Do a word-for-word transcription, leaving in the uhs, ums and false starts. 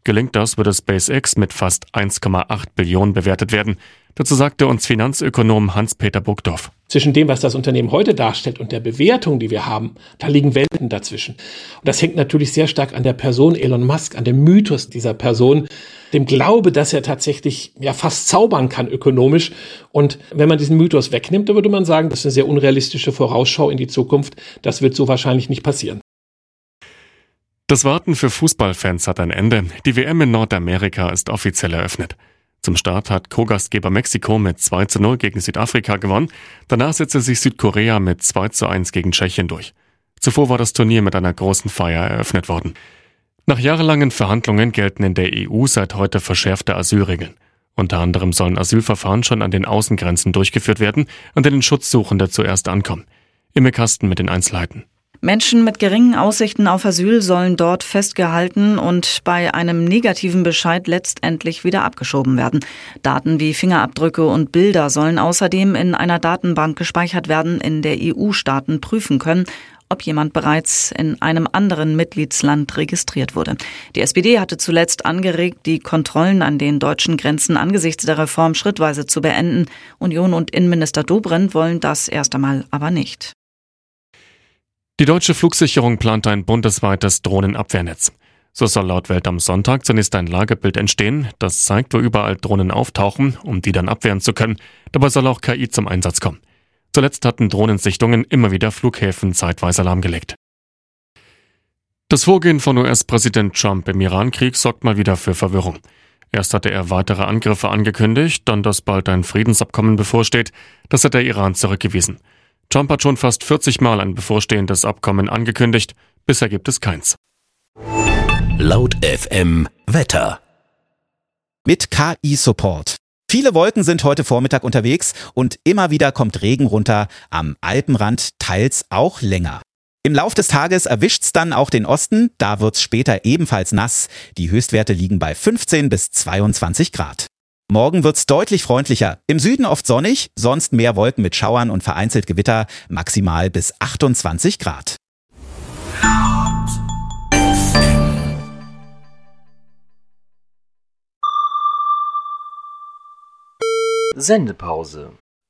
Gelingt das, würde SpaceX mit fast eins Komma acht Billionen bewertet werden. Dazu sagte uns Finanzökonom Hans-Peter Burgdorf. Zwischen dem, was das Unternehmen heute darstellt und der Bewertung, die wir haben, da liegen Welten dazwischen. Und das hängt natürlich sehr stark an der Person Elon Musk, an dem Mythos dieser Person, dem Glaube, dass er tatsächlich ja fast zaubern kann ökonomisch. Und wenn man diesen Mythos wegnimmt, dann würde man sagen, das ist eine sehr unrealistische Vorausschau in die Zukunft. Das wird so wahrscheinlich nicht passieren. Das Warten für Fußballfans hat ein Ende. Die W M in Nordamerika ist offiziell eröffnet. Zum Start hat Co-Gastgeber Mexiko mit zwei zu null gegen Südafrika gewonnen. Danach setzte sich Südkorea mit zwei zu eins gegen Tschechien durch. Zuvor war das Turnier mit einer großen Feier eröffnet worden. Nach jahrelangen Verhandlungen gelten in der E U seit heute verschärfte Asylregeln. Unter anderem sollen Asylverfahren schon an den Außengrenzen durchgeführt werden, an denen Schutzsuchende zuerst ankommen. Imme Kasten mit den Einzelheiten. Menschen mit geringen Aussichten auf Asyl sollen dort festgehalten und bei einem negativen Bescheid letztendlich wieder abgeschoben werden. Daten wie Fingerabdrücke und Bilder sollen außerdem in einer Datenbank gespeichert werden, in der E U-Staaten prüfen können, ob jemand bereits in einem anderen Mitgliedsland registriert wurde. Die S P D hatte zuletzt angeregt, die Kontrollen an den deutschen Grenzen angesichts der Reform schrittweise zu beenden. Union und Innenminister Dobrindt wollen das erst einmal aber nicht. Die deutsche Flugsicherung plant ein bundesweites Drohnenabwehrnetz. So soll laut Welt am Sonntag zunächst ein Lagebild entstehen, das zeigt, wo überall Drohnen auftauchen, um die dann abwehren zu können. Dabei soll auch K I zum Einsatz kommen. Zuletzt hatten Drohnensichtungen immer wieder Flughäfen zeitweise lahmgelegt. Das Vorgehen von U S-Präsident Trump im Iran-Krieg sorgt mal wieder für Verwirrung. Erst hatte er weitere Angriffe angekündigt, dann, dass bald ein Friedensabkommen bevorsteht. Das hat der Iran zurückgewiesen. Trump hat schon fast vierzig Mal ein bevorstehendes Abkommen angekündigt. Bisher gibt es keins. Laut F M Wetter. Mit K I-Support. Viele Wolken sind heute Vormittag unterwegs und immer wieder kommt Regen runter, am Alpenrand teils auch länger. Im Lauf des Tages erwischt's dann auch den Osten, da wird's später ebenfalls nass. Die Höchstwerte liegen bei fünfzehn bis zweiundzwanzig Grad. Morgen wird's deutlich freundlicher. Im Süden oft sonnig, sonst mehr Wolken mit Schauern und vereinzelt Gewitter, maximal bis achtundzwanzig Grad. Sendepause.